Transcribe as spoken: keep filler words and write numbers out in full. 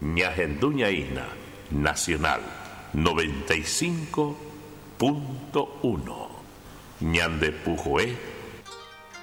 Ñajenduñaína Nacional noventa y cinco punto uno. Ñandepujoé